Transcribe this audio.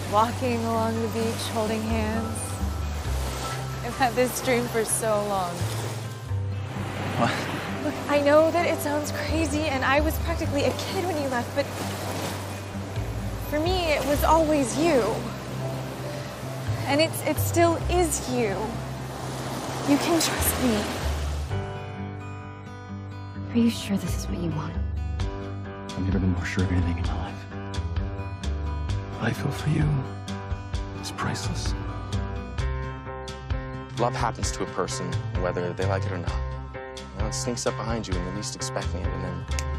walking along the beach, holding hands. I've had this dream for so long. What? Look, I know that it sounds crazy, and I was practically a kid when you left, but for me, it was always you. And it still is you. You can trust me. Are you sure this is what you want? I've never been more sure of anything in my life. What I feel for you is priceless. Love happens to a person, whether they like it or not. You know, it sneaks up behind you when you're least expecting it, and then